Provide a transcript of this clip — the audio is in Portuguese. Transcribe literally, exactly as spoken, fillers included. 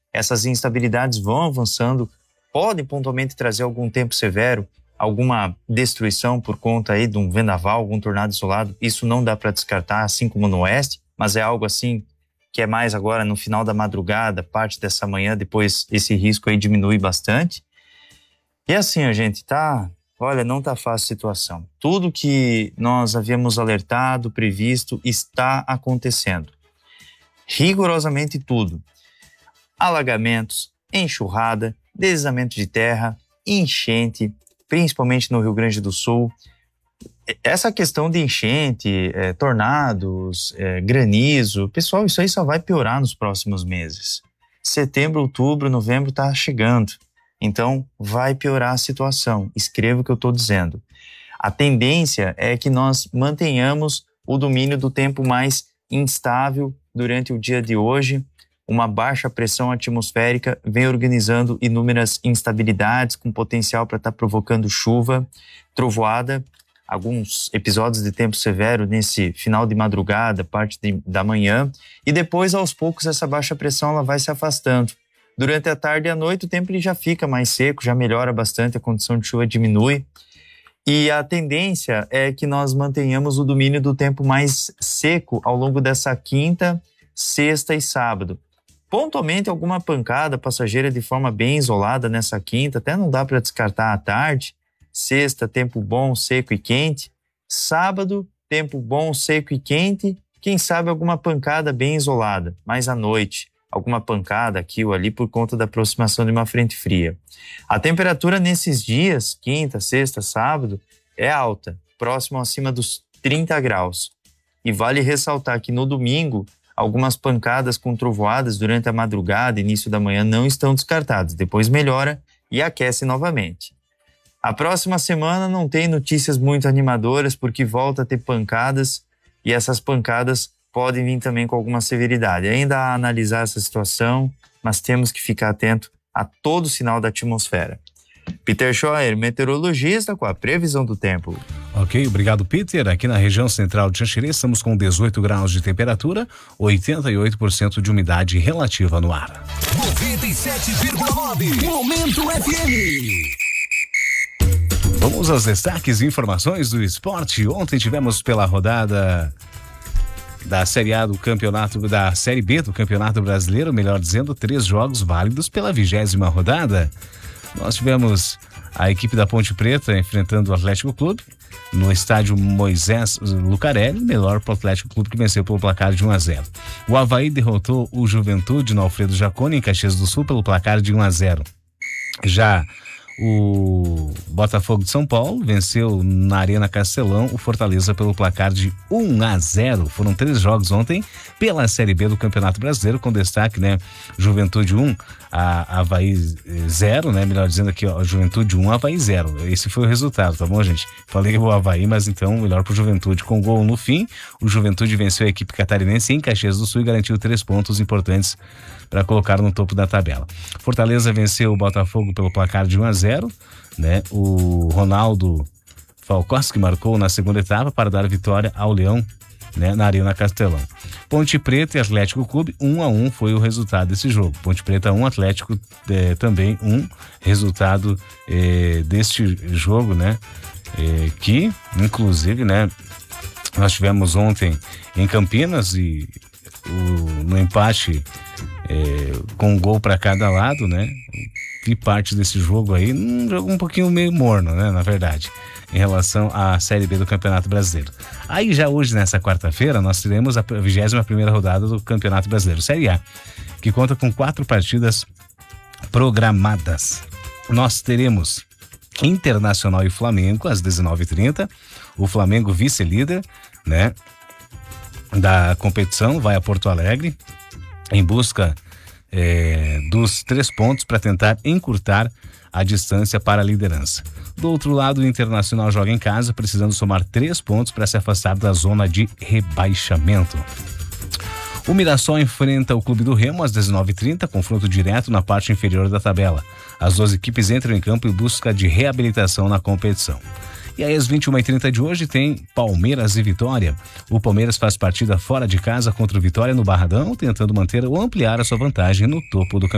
essas instabilidades vão avançando, podem pontualmente trazer algum tempo severo, alguma destruição por conta aí de um vendaval, algum tornado isolado. Isso não dá para descartar, assim como no oeste, mas é algo assim que é mais agora no final da madrugada, parte dessa manhã, depois esse risco aí diminui bastante. E assim, a gente tá, olha, não tá fácil a situação. Tudo que nós havíamos alertado, previsto, está acontecendo. Rigorosamente tudo. Alagamentos, enxurrada, deslizamento de terra, enchente, principalmente no Rio Grande do Sul. Essa questão de enchente, é, tornados, é, granizo, pessoal, isso aí só vai piorar nos próximos meses. Setembro, outubro, novembro está chegando. Então, vai piorar a situação. Escreva o que eu estou dizendo. A tendência é que nós mantenhamos o domínio do tempo mais instável durante o dia de hoje. Uma baixa pressão atmosférica vem organizando inúmeras instabilidades com potencial para estar tá provocando chuva, trovoada, alguns episódios de tempo severo nesse final de madrugada, parte de, da manhã, e depois, aos poucos, essa baixa pressão ela vai se afastando. Durante a tarde e a noite, o tempo ele já fica mais seco, já melhora bastante, a condição de chuva diminui, e a tendência é que nós mantenhamos o domínio do tempo mais seco ao longo dessa quinta, sexta e sábado. Pontualmente, alguma pancada passageira de forma bem isolada nessa quinta, até não dá para descartar à tarde. Sexta, tempo bom, seco e quente. Sábado, tempo bom, seco e quente. Quem sabe alguma pancada bem isolada, mais à noite. Alguma pancada aqui ou ali por conta da aproximação de uma frente fria. A temperatura nesses dias, quinta, sexta, sábado, é alta, próximo acima dos trinta graus. E vale ressaltar que no domingo, algumas pancadas com trovoadas durante a madrugada e início da manhã não estão descartadas. Depois melhora e aquece novamente. A próxima semana não tem notícias muito animadoras porque volta a ter pancadas e essas pancadas podem vir também com alguma severidade. Ainda a analisar essa situação, mas temos que ficar atento a todo sinal da atmosfera. Peter Scheuer, meteorologista, com a previsão do tempo. Ok, obrigado, Peter. Aqui na região central de Xanxerê estamos com dezoito graus de temperatura, oitenta e oito por cento de umidade relativa no ar. noventa e sete vírgula nove Momento F M. Vamos aos destaques e informações do esporte. Ontem tivemos pela rodada da Série A do campeonato, da Série B do Campeonato Brasileiro, melhor dizendo, três jogos válidos pela vigésima rodada. Nós tivemos a equipe da Ponte Preta enfrentando o Atlético Clube no estádio Moisés Lucarelli, melhor para o Atlético Clube, que venceu pelo placar de um a zero. O Avaí derrotou o Juventude no Alfredo Jaconi, em Caxias do Sul, pelo placar de um a zero. Já o Botafogo de São Paulo venceu na Arena Castelão o Fortaleza pelo placar de um a zero. Foram três jogos ontem pela Série B do Campeonato Brasileiro, com destaque, né? Juventude um, a Avaí zero, né? Melhor dizendo aqui, ó, Juventude um, Avaí zero. Esse foi o resultado, tá bom, gente? Falei o Avaí, mas então melhor pro Juventude. Com gol no fim, o Juventude venceu a equipe catarinense em Caxias do Sul e garantiu três pontos importantes para colocar no topo da tabela. Fortaleza venceu o Botafogo pelo placar de um a zero, né? O Ronaldo Falcós que marcou na segunda etapa para dar vitória ao Leão, né? Na Arena Castelão. Ponte Preta e Atlético Clube, um a um foi o resultado desse jogo. Ponte Preta um, Atlético eh, também um, resultado eh, deste jogo, né? Eh, que, inclusive, né? Nós tivemos ontem em Campinas e o, no empate É, com um gol para cada lado, né? Vi parte desse jogo aí, um jogo um pouquinho meio morno, né? Na verdade, em relação à Série B do Campeonato Brasileiro. Aí já hoje, nessa quarta-feira, nós teremos a vigésima primeira rodada do Campeonato Brasileiro, Série A, que conta com quatro partidas programadas. Nós teremos Internacional e Flamengo às dezenove e trinta, o Flamengo vice-líder, né? Da competição, vai a Porto Alegre em busca é, dos três pontos para tentar encurtar a distância para a liderança. Do outro lado, o Internacional joga em casa, precisando somar três pontos para se afastar da zona de rebaixamento. O Mirassol enfrenta o Clube do Remo às dezenove e trinta, confronto direto na parte inferior da tabela. As duas equipes entram em campo em busca de reabilitação na competição. E aí, às vinte e uma e trinta de hoje, tem Palmeiras e Vitória. O Palmeiras faz partida fora de casa contra o Vitória no Barradão, tentando manter ou ampliar a sua vantagem no topo do campeonato.